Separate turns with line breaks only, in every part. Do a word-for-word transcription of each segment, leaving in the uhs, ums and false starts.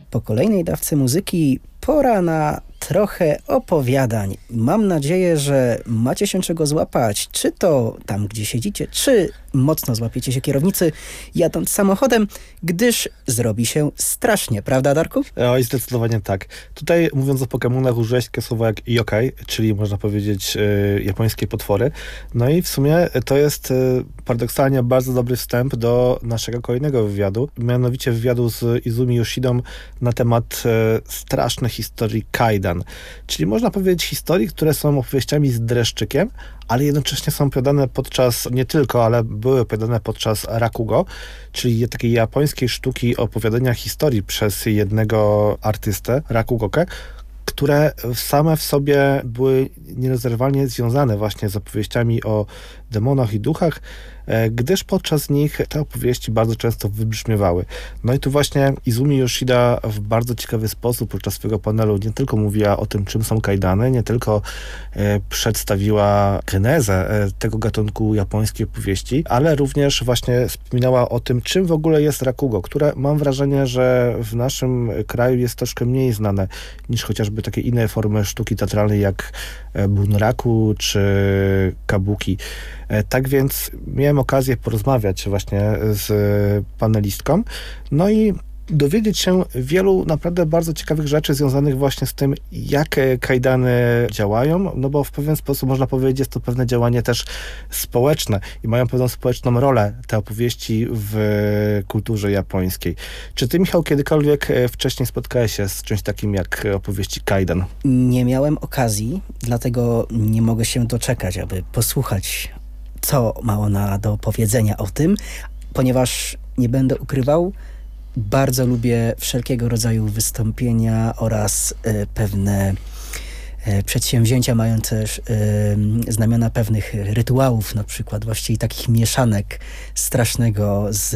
Po kolejnej dawce muzyki pora na trochę opowiadań. Mam nadzieję, że macie się czego złapać, czy to tam, gdzie siedzicie, czy mocno złapiecie się kierownicy jadąc samochodem, gdyż zrobi się strasznie, prawda, Darku?
Oj, zdecydowanie tak. Tutaj mówiąc o Pokémonach użyłeś takie słowo jak yokai, czyli można powiedzieć y, japońskie potwory. No i w sumie to jest y, paradoksalnie bardzo dobry wstęp do naszego kolejnego wywiadu, mianowicie wywiadu z Izumi Yoshidą na temat y, strasznych historii kaidan. Czyli można powiedzieć historii, które są opowieściami z dreszczykiem, ale jednocześnie są opowiadane podczas, nie tylko, ale były opowiadane podczas rakugo, czyli takiej japońskiej sztuki opowiadania historii przez jednego artystę, rakugokę, które same w sobie były nierozerwalnie związane właśnie z opowieściami o demonach i duchach, gdyż podczas nich te opowieści bardzo często wybrzmiewały. No i tu właśnie Izumi Yoshida w bardzo ciekawy sposób podczas swojego panelu nie tylko mówiła o tym, czym są kaidany, nie tylko e, przedstawiła genezę e, tego gatunku japońskiej opowieści, ale również właśnie wspominała o tym, czym w ogóle jest rakugo, które mam wrażenie, że w naszym kraju jest troszkę mniej znane niż chociażby takie inne formy sztuki teatralnej jak bunraku czy kabuki. Tak więc miałem okazję porozmawiać właśnie z panelistką, no i dowiedzieć się wielu naprawdę bardzo ciekawych rzeczy związanych właśnie z tym, jak kaidany działają, no bo w pewien sposób można powiedzieć, jest to pewne działanie też społeczne i mają pewną społeczną rolę te opowieści w kulturze japońskiej. Czy ty, Michał, kiedykolwiek wcześniej spotkałeś się z czymś takim jak opowieści kaidan?
Nie miałem okazji, dlatego nie mogę się doczekać, aby posłuchać, co ma ona do powiedzenia o tym, ponieważ nie będę ukrywał, bardzo lubię wszelkiego rodzaju wystąpienia oraz e, pewne e, przedsięwzięcia mające e, znamiona pewnych rytuałów, na przykład właściwie takich mieszanek strasznego z,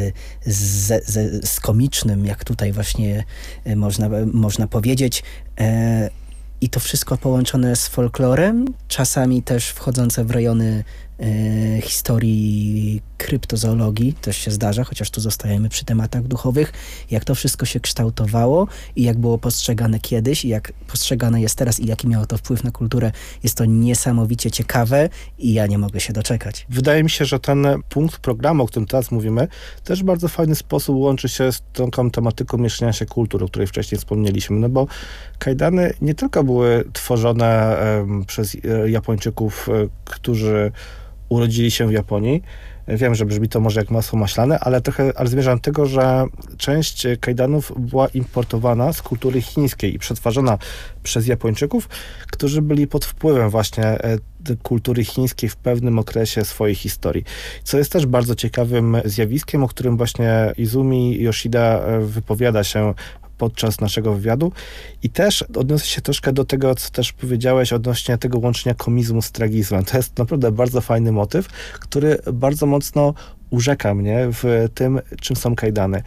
z, z, z komicznym, jak tutaj właśnie e, można, można powiedzieć. E, I to wszystko połączone z folklorem, czasami też wchodzące w rejony e, historii kryptozoologii, też się zdarza, chociaż tu zostajemy przy tematach duchowych, jak to wszystko się kształtowało i jak było postrzegane kiedyś i jak postrzegane jest teraz i jaki miało to wpływ na kulturę, jest to niesamowicie ciekawe i ja nie mogę się doczekać.
Wydaje mi się, że ten punkt programu, o którym teraz mówimy, też w bardzo fajny sposób łączy się z tą tematyką mieszania się kultur, o której wcześniej wspomnieliśmy, no bo kaidany nie tylko były tworzone um, przez Japończyków, którzy urodzili się w Japonii. Wiem, że brzmi to może jak masło maślane, ale trochę ale zmierzam do tego, że część kajdanów była importowana z kultury chińskiej i przetwarzana przez Japończyków, którzy byli pod wpływem właśnie kultury chińskiej w pewnym okresie swojej historii. Co jest też bardzo ciekawym zjawiskiem, o którym właśnie Izumi Yoshida wypowiada się podczas naszego wywiadu i też odniosę się troszkę do tego, co też powiedziałeś odnośnie tego łączenia komizmu z tragizmem. To jest naprawdę bardzo fajny motyw, który bardzo mocno urzeka mnie w tym, czym są kajdany.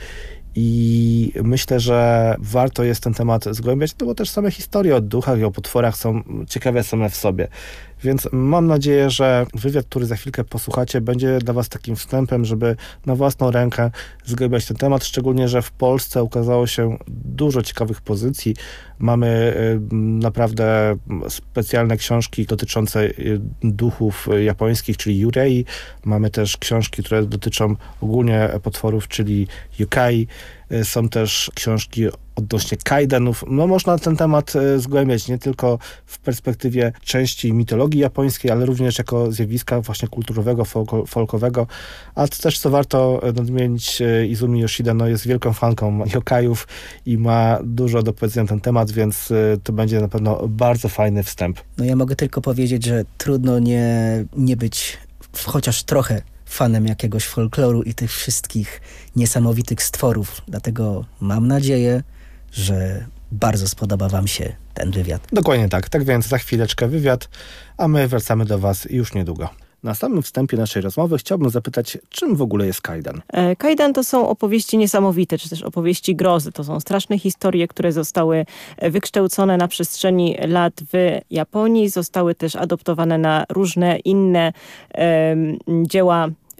I myślę, że warto jest ten temat zgłębiać, no bo też same historie o duchach i o potworach są ciekawe same w sobie. Więc mam nadzieję, że wywiad, który za chwilkę posłuchacie, będzie dla was takim wstępem, żeby na własną rękę zgłębiać ten temat, szczególnie, że w Polsce ukazało się dużo ciekawych pozycji. Mamy naprawdę specjalne książki dotyczące duchów japońskich, czyli yurei. Mamy też książki, które dotyczą ogólnie potworów, czyli yokai. Są też książki odnośnie kajdanów. No można ten temat zgłębiać nie tylko w perspektywie części mitologii japońskiej, ale również jako zjawiska właśnie kulturowego, folko, folkowego. A to też, co warto nadmienić, Izumi Yoshida no, jest wielką fanką yokajów i ma dużo do powiedzenia na ten temat, więc to będzie na pewno bardzo fajny wstęp.
No ja mogę tylko powiedzieć, że trudno nie, nie być w chociaż trochę fanem jakiegoś folkloru i tych wszystkich niesamowitych stworów. Dlatego mam nadzieję, że bardzo spodoba wam się ten wywiad.
Dokładnie tak. Tak więc za chwileczkę wywiad, a my wracamy do was już niedługo. Na samym wstępie naszej rozmowy chciałbym zapytać, czym w ogóle jest kajdan?
E, kajdan to są opowieści niesamowite, czy też opowieści grozy. To są straszne historie, które zostały wykształcone na przestrzeni lat w Japonii. Zostały też adoptowane na różne inne e, dzieła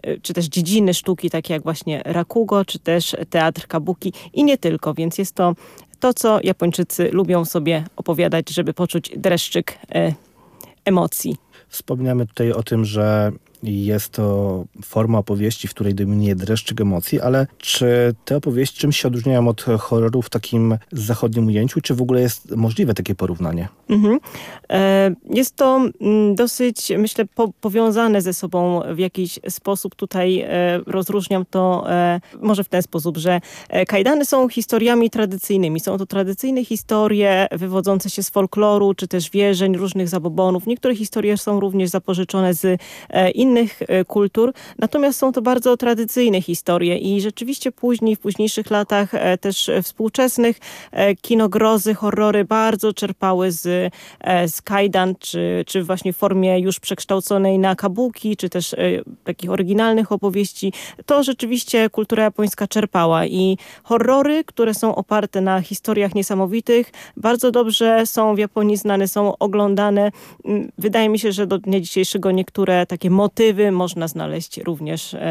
czy też dziedziny sztuki, takie jak właśnie rakugo, czy też teatr kabuki i nie tylko, więc jest to to, co Japończycy lubią sobie opowiadać, żeby poczuć dreszczyk e, emocji.
Wspominamy tutaj o tym, że jest to forma opowieści, w której dominuje dreszczyk emocji, ale czy te opowieści czymś się odróżniają od horroru w takim zachodnim ujęciu? Czy w ogóle jest możliwe takie porównanie?
Mhm. E, jest to mm, dosyć, myślę, po, powiązane ze sobą w jakiś sposób. Tutaj e, rozróżniam to e, może w ten sposób, że e, kajdany są historiami tradycyjnymi. Są to tradycyjne historie wywodzące się z folkloru, czy też wierzeń, różnych zabobonów. Niektóre historie są również zapożyczone z e, innych e, kultur, natomiast są to bardzo tradycyjne historie i rzeczywiście później, w późniejszych latach e, też współczesnych e, kino grozy, horrory bardzo czerpały z z kajdan, czy, czy właśnie w formie już przekształconej na kabuki, czy też y, takich oryginalnych opowieści. To rzeczywiście kultura japońska czerpała i horrory, które są oparte na historiach niesamowitych, bardzo dobrze są w Japonii znane, są oglądane. Wydaje mi się, że do dnia dzisiejszego niektóre takie motywy można znaleźć również y,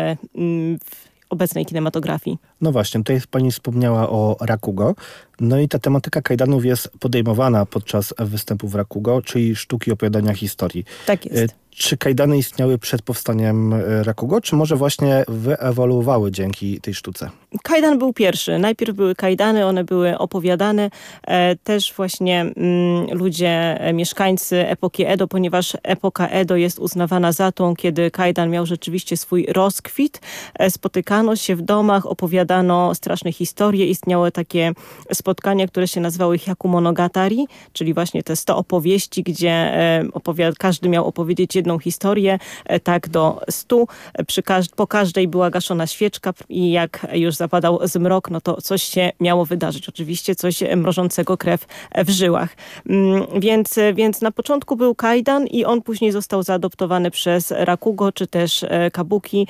w obecnej kinematografii.
No właśnie, tutaj pani wspomniała o rakugo. No i ta tematyka kajdanów jest podejmowana podczas występów rakugo, czyli sztuki opowiadania historii.
Tak jest.
Czy kajdany istniały przed powstaniem rakugo, czy może właśnie wyewoluowały dzięki tej sztuce?
Kajdan był pierwszy. Najpierw były kajdany, one były opowiadane. E, też właśnie mm, ludzie, e, mieszkańcy epoki Edo, ponieważ epoka Edo jest uznawana za tą, kiedy kajdan miał rzeczywiście swój rozkwit. E, spotykano się w domach, opowiadano straszne historie. Istniały takie spotkania, które się nazywały hyakumonogatari, czyli właśnie te sto opowieści, gdzie e, opowiad- każdy miał opowiedzieć jedną historię, e, tak do stu. E, przy każ- po każdej była gaszona świeczka i jak już zapadał zmrok, no to coś się miało wydarzyć. Oczywiście coś mrożącego krew w żyłach. Więc, więc na początku był kajdan i on później został zaadoptowany przez rakugo, czy też kabuki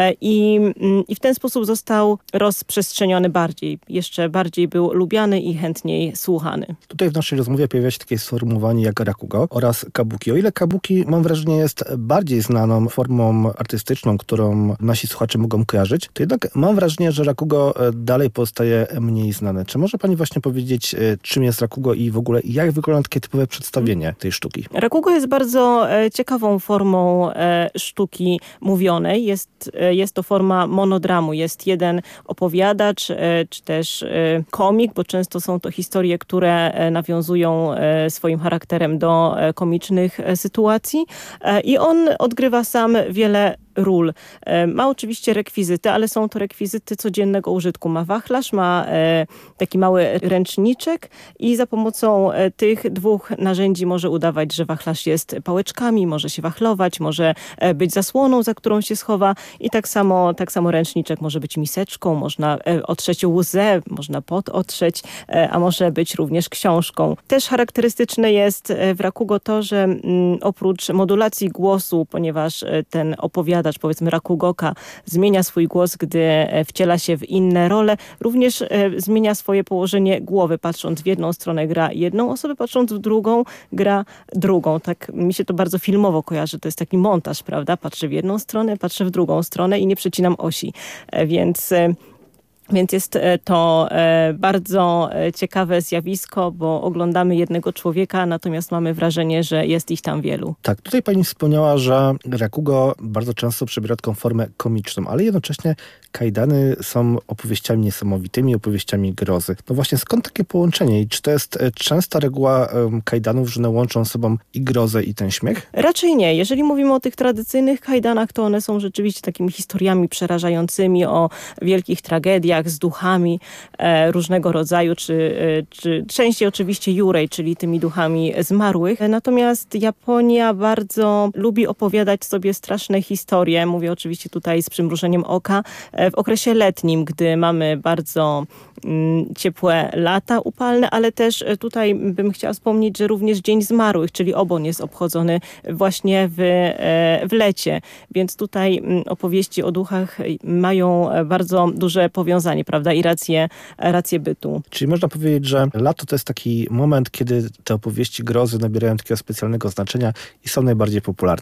i, i w ten sposób został rozprzestrzeniony bardziej. Jeszcze bardziej był lubiany i chętniej słuchany.
Tutaj w naszej rozmowie pojawia się takie sformułowanie jak rakugo oraz kabuki. O ile kabuki, mam wrażenie, jest bardziej znaną formą artystyczną, którą nasi słuchacze mogą kojarzyć, to jednak mam wrażenie, że rakugo dalej pozostaje mniej znane. Czy może pani właśnie powiedzieć, czym jest rakugo i w ogóle jak wygląda takie typowe przedstawienie tej sztuki?
Rakugo jest bardzo e, ciekawą formą e, sztuki mówionej. Jest, e, jest to forma monodramu. Jest jeden opowiadacz, e, czy też e, komik, bo często są to historie, które e, nawiązują e, swoim charakterem do e, komicznych e, sytuacji e, i on odgrywa sam wiele ról. E, ma oczywiście rekwizyty, ale są to rekwizyty codziennego użytku. Ma wachlarz, ma e, taki mały ręczniczek i za pomocą e, tych dwóch narzędzi może udawać, że wachlarz jest pałeczkami, może się wachlować, może e, być zasłoną, za którą się schowa i tak samo, tak samo ręczniczek może być miseczką, można e, otrzeć łzę, można pot otrzeć, e, a może być również książką. Też charakterystyczne jest e, w rakugo to, że m, oprócz modulacji głosu, ponieważ e, ten opowiadacz, powiedzmy rakugoka, zmienia swój głos, gdy wciela się w inne role. Również e, zmienia swoje położenie głowy. Patrząc w jedną stronę gra jedną osobę, patrząc w drugą gra drugą. Tak mi się to bardzo filmowo kojarzy. To jest taki montaż, prawda? Patrzę w jedną stronę, patrzę w drugą stronę i nie przecinam osi. E, więc... E, Więc jest to bardzo ciekawe zjawisko, bo oglądamy jednego człowieka, natomiast mamy wrażenie, że jest ich tam wielu.
Tak, tutaj pani wspomniała, że rakugo bardzo często przybiera taką formę komiczną, ale jednocześnie kajdany są opowieściami niesamowitymi, opowieściami grozy. No właśnie, skąd takie połączenie? I czy to jest częsta reguła kajdanów, że one łączą sobą i grozę, i ten śmiech?
Raczej nie. Jeżeli mówimy o tych tradycyjnych kajdanach, to one są rzeczywiście takimi historiami przerażającymi o wielkich tragediach, z duchami e, różnego rodzaju, czy, e, czy częściej oczywiście jurej, czyli tymi duchami zmarłych. Natomiast Japonia bardzo lubi opowiadać sobie straszne historie. Mówię oczywiście tutaj z przymrużeniem oka. E, w okresie letnim, gdy mamy bardzo mm, ciepłe lata upalne, ale też tutaj bym chciała wspomnieć, że również Dzień Zmarłych, czyli Obon jest obchodzony właśnie w, e, w lecie. Więc tutaj mm, opowieści o duchach mają bardzo duże powiązanie, prawda, i rację, rację bytu.
Czyli można powiedzieć, że lato to jest taki moment, kiedy te opowieści grozy nabierają takiego specjalnego znaczenia i są najbardziej popularne.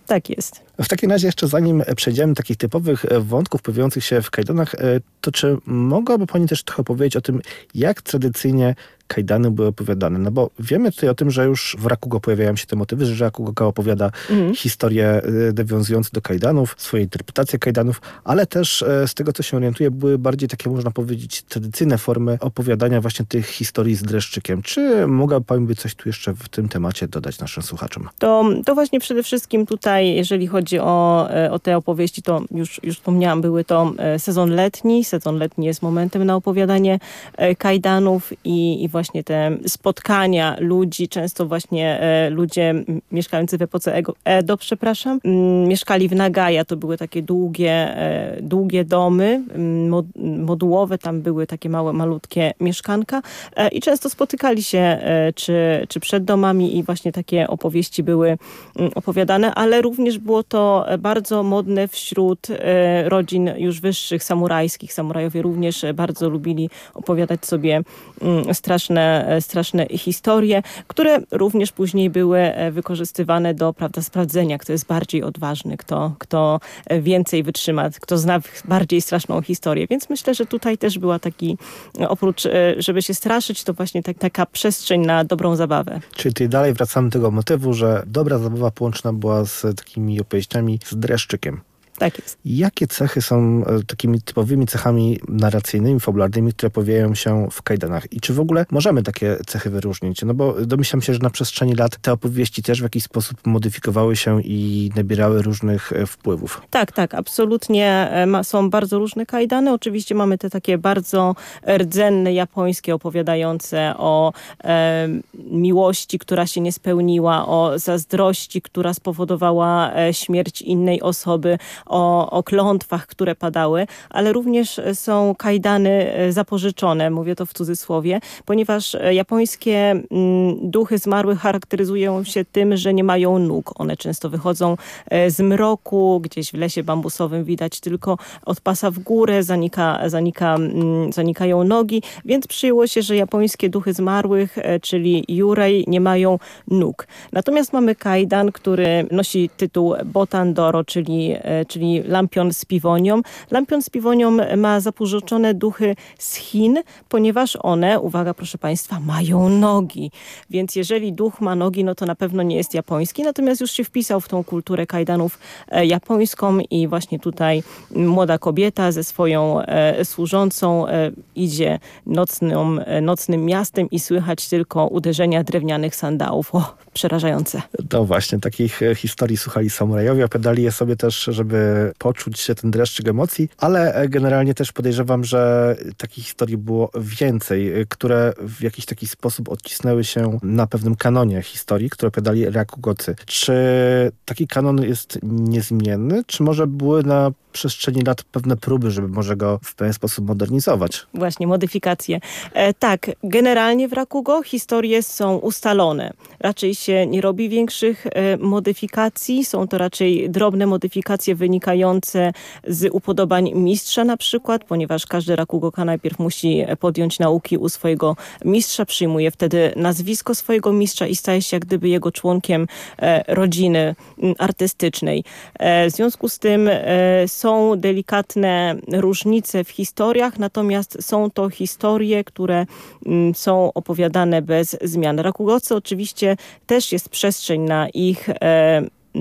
Tak jest.
W takim razie jeszcze zanim przejdziemy do takich typowych wątków pojawiających się w kajdanach, to czy mogłaby pani też trochę powiedzieć o tym, jak tradycyjnie kajdany były opowiadane? No bo wiemy tutaj o tym, że już w Rakugo pojawiają się te motywy, że Rakugo opowiada mhm. historie nawiązujące do kajdanów, swoje interpretacje kajdanów, ale też z tego, co się orientuję, były bardziej takie, można powiedzieć, tradycyjne formy opowiadania właśnie tych historii z dreszczykiem. Czy mogłaby pani by coś tu jeszcze w tym temacie dodać naszym słuchaczom?
To, to właśnie przede wszystkim tutaj, jeżeli chodzi o, o te opowieści, to już, już wspomniałam, były to sezon letni. Sezon letni jest momentem na opowiadanie kajdanów i, i właśnie te spotkania ludzi, często właśnie e, ludzie mieszkający w epoce Ego, Edo, przepraszam, m, mieszkali w Nagaja, to były takie długie, e, długie domy mod, modułowe, tam były takie małe, malutkie mieszkanka e, i często spotykali się e, czy, czy przed domami i właśnie takie opowieści były m, opowiadane, ale również było to bardzo modne wśród e, rodzin już wyższych, samurajskich. Samurajowie również bardzo lubili opowiadać sobie m, straszne Straszne, straszne historie, które również później były wykorzystywane do, prawda, sprawdzenia, kto jest bardziej odważny, kto, kto więcej wytrzyma, kto zna bardziej straszną historię. Więc myślę, że tutaj też była taki, oprócz, żeby się straszyć, to właśnie tak, taka przestrzeń na dobrą zabawę.
Czyli tutaj dalej wracamy do tego motywu, że dobra zabawa połączona była z takimi opowieściami z dreszczykiem.
Tak jest.
Jakie cechy są takimi typowymi cechami narracyjnymi, fabularnymi, które pojawiają się w kajdanach? I czy w ogóle możemy takie cechy wyróżnić? No bo domyślam się, że na przestrzeni lat te opowieści też w jakiś sposób modyfikowały się i nabierały różnych wpływów.
Tak, tak, absolutnie ma, są bardzo różne kajdany. Oczywiście mamy te takie bardzo rdzenne, japońskie, opowiadające o e, miłości, która się nie spełniła, o zazdrości, która spowodowała e, śmierć innej osoby, O, o klątwach, które padały, ale również są kajdany zapożyczone, mówię to w cudzysłowie, ponieważ japońskie duchy zmarłych charakteryzują się tym, że nie mają nóg. One często wychodzą z mroku, gdzieś w lesie bambusowym widać tylko od pasa w górę, zanika, zanika, zanikają nogi, więc przyjęło się, że japońskie duchy zmarłych, czyli Yurei, nie mają nóg. Natomiast mamy kajdan, który nosi tytuł Botandoro, czyli czyli lampion z piwonią. Lampion z piwonią ma zapożyczone duchy z Chin, ponieważ one, uwaga proszę Państwa, mają nogi. Więc jeżeli duch ma nogi, no to na pewno nie jest japoński, natomiast już się wpisał w tą kulturę kajdanów e, japońską i właśnie tutaj młoda kobieta ze swoją e, służącą e, idzie nocną, e, nocnym miastem i słychać tylko uderzenia drewnianych sandałów. O, przerażające.
To właśnie, takich historii słuchali samurajowie, opowiadali je sobie też, żeby poczuć się ten dreszczyk emocji, ale generalnie też podejrzewam, że takich historii było więcej, które w jakiś taki sposób odcisnęły się na pewnym kanonie historii, które opowiadali Rakugocy. Czy taki kanon jest niezmienny, czy może były na przestrzeni lat pewne próby, żeby może go w pewien sposób modernizować?
Właśnie, modyfikacje. E, tak, generalnie w Rakugo historie są ustalone. Raczej się nie robi większych e, modyfikacji. Są to raczej drobne modyfikacje wynikające z upodobań mistrza na przykład, ponieważ każdy Rakugoka najpierw musi podjąć nauki u swojego mistrza, przyjmuje wtedy nazwisko swojego mistrza i staje się jak gdyby jego członkiem e, rodziny m, artystycznej. E, w związku z tym e, są delikatne różnice w historiach, natomiast są to historie, które m, są opowiadane bez zmian. Rakugocy oczywiście też jest przestrzeń na ich e,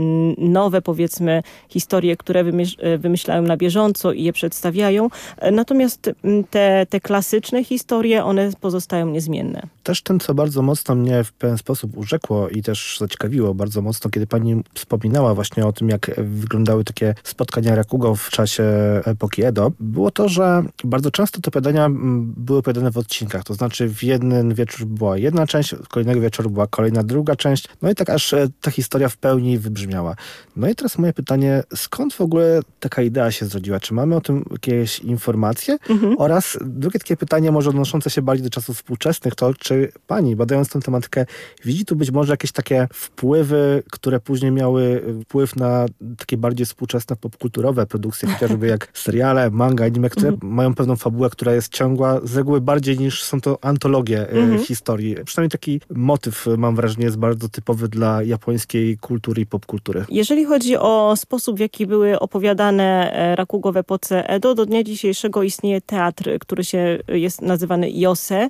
nowe, powiedzmy, historie, które wymyśl, wymyślają na bieżąco i je przedstawiają. Natomiast te, te klasyczne historie, one pozostają niezmienne.
Też tym, co bardzo mocno mnie w pewien sposób urzekło i też zaciekawiło bardzo mocno, kiedy pani wspominała właśnie o tym, jak wyglądały takie spotkania Rakugo w czasie epoki Edo, było to, że bardzo często te opowiadania były opowiadane w odcinkach. To znaczy w jeden wieczór była jedna część, kolejnego wieczoru była kolejna druga część. No i tak aż ta historia w pełni wybrzmiała. No i teraz moje pytanie, skąd w ogóle taka idea się zrodziła? Czy mamy o tym jakieś informacje? Mhm. Oraz drugie takie pytanie, może odnoszące się bardziej do czasów współczesnych, to czy pani, badając tę tematykę, widzi tu być może jakieś takie wpływy, które później miały wpływ na takie bardziej współczesne popkulturowe produkcje, chociażby jak seriale, manga, anime, które mhm. mają pewną fabułę, która jest ciągła, z reguły bardziej niż są to antologie mhm. historii. Przynajmniej taki motyw, mam wrażenie, jest bardzo typowy dla japońskiej kultury i popkultury. popkultury.
Jeżeli chodzi o sposób, w jaki były opowiadane Rakugo w epoce Edo, do dnia dzisiejszego istnieje teatr, który się jest nazywany Yose.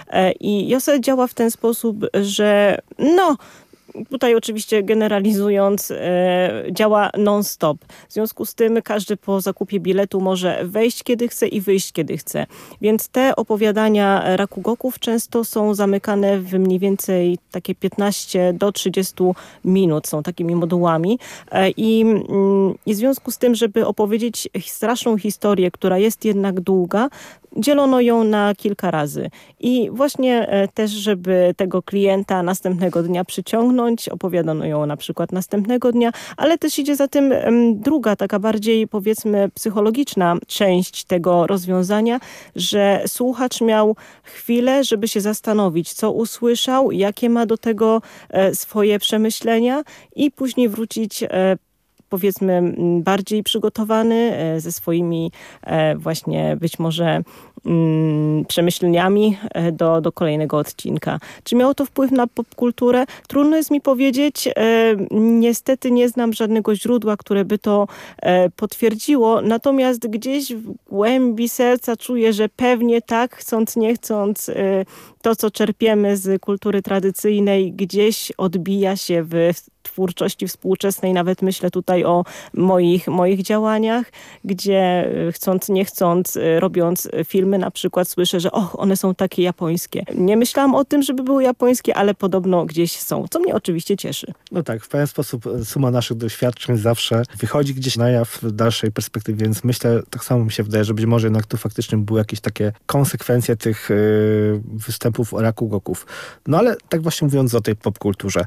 I Yose działa w ten sposób, że no... Tutaj oczywiście generalizując, e, działa non-stop. W związku z tym każdy po zakupie biletu może wejść kiedy chce i wyjść kiedy chce. Więc te opowiadania Rakugoków często są zamykane w mniej więcej takie piętnaście do trzydziestu minut. Są takimi modułami. E, i, mm, I w związku z tym, żeby opowiedzieć straszną historię, która jest jednak długa, dzielono ją na kilka razy. I właśnie e, też, żeby tego klienta następnego dnia przyciągnąć, opowiadano ją na przykład następnego dnia, ale też idzie za tym em, druga, taka bardziej powiedzmy psychologiczna część tego rozwiązania, że słuchacz miał chwilę, żeby się zastanowić, co usłyszał, jakie ma do tego e, swoje przemyślenia i później wrócić e, powiedzmy bardziej przygotowany ze swoimi właśnie być może przemyśleniami do, do kolejnego odcinka. Czy miało to wpływ na popkulturę? Trudno jest mi powiedzieć. Niestety nie znam żadnego źródła, które by to potwierdziło, natomiast gdzieś w głębi serca czuję, że pewnie tak, chcąc nie chcąc, to co czerpiemy z kultury tradycyjnej gdzieś odbija się w twórczości współczesnej, nawet myślę tutaj o moich, moich działaniach, gdzie chcąc nie chcąc, robiąc filmy na przykład słyszę, że och, one są takie japońskie. Nie myślałam o tym, żeby były japońskie, ale podobno gdzieś są, co mnie oczywiście cieszy.
No tak, w pewien sposób suma naszych doświadczeń zawsze wychodzi gdzieś na jaw w dalszej perspektywie, więc myślę, tak samo mi się wydaje, że być może jednak tu faktycznie były jakieś takie konsekwencje tych yy, występów Rakugoków. No ale tak właśnie mówiąc o tej popkulturze,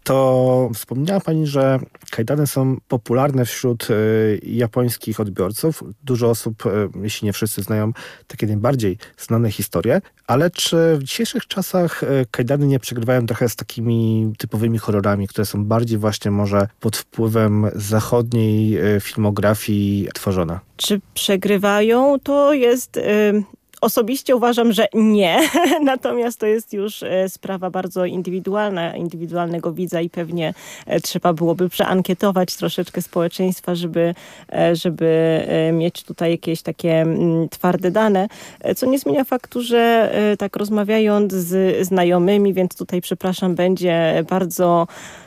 to wspomniała pani, że kajdany są popularne wśród y, japońskich odbiorców. Dużo osób, y, jeśli nie wszyscy, znają takie najbardziej znane historie. Ale czy w dzisiejszych czasach y, kajdany nie przegrywają trochę z takimi typowymi horrorami, które są bardziej właśnie może pod wpływem zachodniej y, filmografii tworzone?
Czy przegrywają? To jest... Y- Osobiście uważam, że nie, natomiast to jest już sprawa bardzo indywidualna, indywidualnego widza i pewnie trzeba byłoby przeankietować troszeczkę społeczeństwa, żeby, żeby mieć tutaj jakieś takie twarde dane, co nie zmienia faktu, że tak rozmawiając z znajomymi, więc tutaj przepraszam, będzie bardzo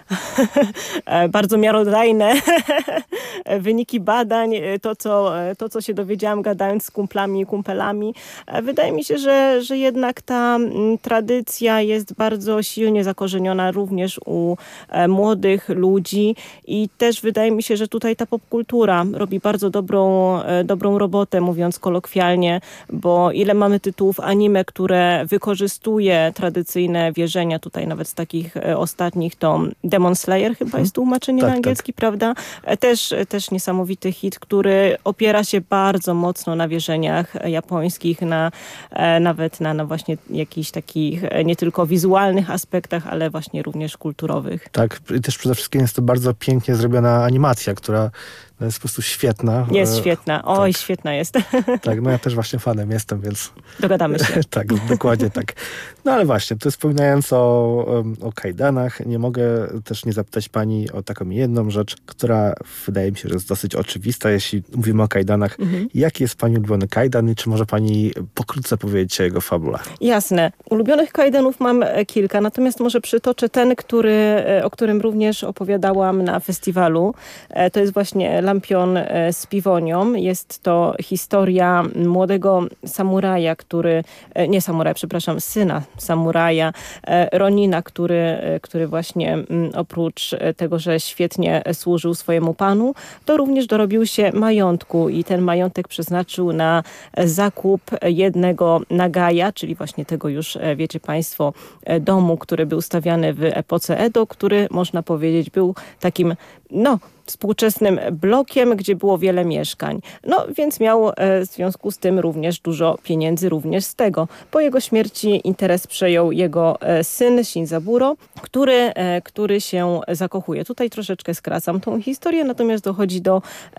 bardzo miarodajne wyniki badań, to co, to co się dowiedziałam gadając z kumplami i kumpelami. Wydaje mi się, że, że jednak ta tradycja jest bardzo silnie zakorzeniona również u młodych ludzi i też wydaje mi się, że tutaj ta popkultura robi bardzo dobrą, dobrą robotę, mówiąc kolokwialnie, bo ile mamy tytułów anime, które wykorzystuje tradycyjne wierzenia, tutaj nawet z takich ostatnich to Demon Slayer chyba jest tłumaczenie
tak,
na angielski, tak. Prawda? Też, też niesamowity hit, który opiera się bardzo mocno na wierzeniach japońskich, na, nawet na, na właśnie jakichś takich nie tylko wizualnych aspektach, ale właśnie również kulturowych.
Tak, i też przede wszystkim jest to bardzo pięknie zrobiona animacja, która jest po prostu świetna.
Jest świetna. Oj,
tak.
Świetna jest.
Tak, no ja też właśnie fanem jestem, więc...
Dogadamy się.
Tak, dokładnie tak. No ale właśnie, tu wspominając o, o kajdanach, nie mogę też nie zapytać pani o taką jedną rzecz, która wydaje mi się, że jest dosyć oczywista, jeśli mówimy o kajdanach. Mhm. Jaki jest pani ulubiony kajdan i czy może pani pokrótce powiedzieć o jego fabule?
Jasne. Ulubionych kajdanów mam kilka, natomiast może przytoczę ten, który, o którym również opowiadałam na festiwalu. To jest właśnie Lampion z Piwonią. Jest to historia młodego samuraja, który, nie samuraja, przepraszam, syna samuraja, Ronina, który, który właśnie oprócz tego, że świetnie służył swojemu panu, to również dorobił się majątku i ten majątek przeznaczył na zakup jednego nagaja, czyli właśnie tego już, wiecie państwo, domu, który był stawiany w epoce Edo, który można powiedzieć był takim no, współczesnym blokiem, gdzie było wiele mieszkań. No więc miał e, w związku z tym również dużo pieniędzy, również z tego. Po jego śmierci interes przejął jego e, syn Shinzaburo, który, e, który się zakochuje. Tutaj troszeczkę skracam tą historię, natomiast dochodzi do,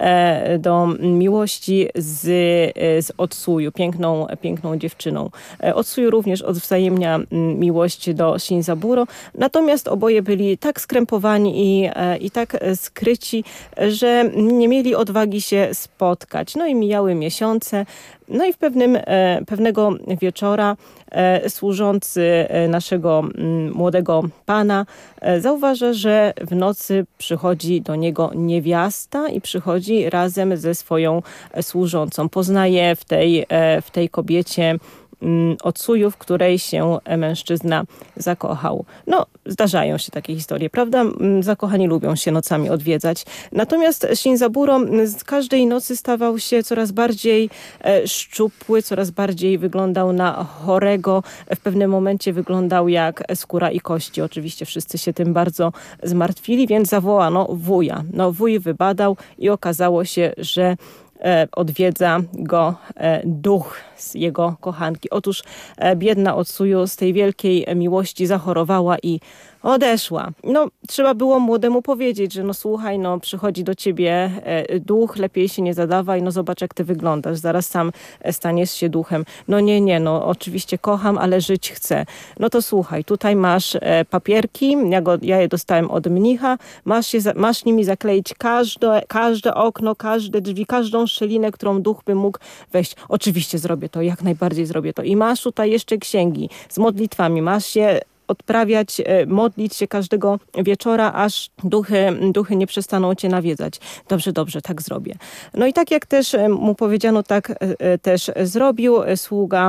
e, do miłości z, e, z Otsuyu, piękną, piękną dziewczyną. E, Otsuyu również odwzajemnia m, miłość do Shinzaburo, natomiast oboje byli tak skrępowani i, e, i tak e, skryci, że nie mieli odwagi się spotkać. No i mijały miesiące. No i w pewnym, e, pewnego wieczora e, służący e, naszego m, młodego pana e, zauważa, że w nocy przychodzi do niego niewiasta i przychodzi razem ze swoją e, służącą. Poznaje w tej, e, w tej kobiecie Otsuyu, w której się mężczyzna zakochał. No, zdarzają się takie historie, prawda? Zakochani lubią się nocami odwiedzać. Natomiast Shinzaburo z każdej nocy stawał się coraz bardziej szczupły, coraz bardziej wyglądał na chorego. W pewnym momencie wyglądał jak skóra i kości. Oczywiście wszyscy się tym bardzo zmartwili, więc zawołano wuja. No, wuj wybadał i okazało się, że odwiedza go duch z jego kochanki. Otóż biedna Otsuyu z tej wielkiej miłości zachorowała i odeszła. No, trzeba było młodemu powiedzieć, że no słuchaj, no przychodzi do ciebie duch, lepiej się nie zadawaj, no zobacz jak ty wyglądasz, zaraz sam staniesz się duchem. No nie, nie, no oczywiście kocham, ale żyć chcę. No to słuchaj, tutaj masz papierki, ja, go, ja je dostałem od mnicha, masz, je, masz nimi zakleić każde, każde okno, każde drzwi, każdą szczelinę, którą duch by mógł wejść. Oczywiście zrobię to, jak najbardziej zrobię to. I masz tutaj jeszcze księgi z modlitwami, masz się odprawiać, modlić się każdego wieczora, aż duchy, duchy nie przestaną cię nawiedzać. Dobrze, dobrze, tak zrobię. No i tak jak też mu powiedziano, tak też zrobił. Sługa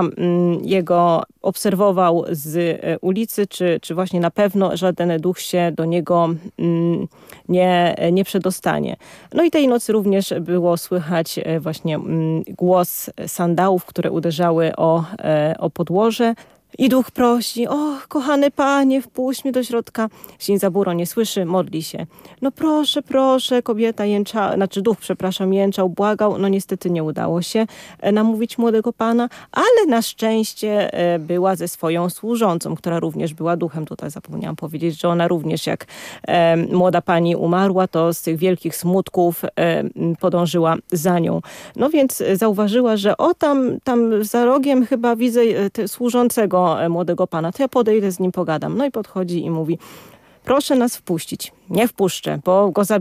jego obserwował z ulicy, czy, czy właśnie na pewno żaden duch się do niego nie, nie przedostanie. No i tej nocy również było słychać właśnie głos sandałów, które uderzały o, o podłoże. I duch prosi, o kochany panie, wpuść mnie do środka. Shinzaburo nie słyszy, modli się. No proszę, proszę, kobieta jęczała, znaczy duch, przepraszam, jęczał, błagał. No niestety nie udało się namówić młodego pana, ale na szczęście była ze swoją służącą, która również była duchem. Tutaj zapomniałam powiedzieć, że ona również jak e, młoda pani umarła, to z tych wielkich smutków e, podążyła za nią. No więc zauważyła, że o tam, tam za rogiem chyba widzę te, służącego młodego pana, to ja podejdę z nim pogadam. No i podchodzi i mówi, proszę nas wpuścić. Nie wpuszczę, bo go zabiję.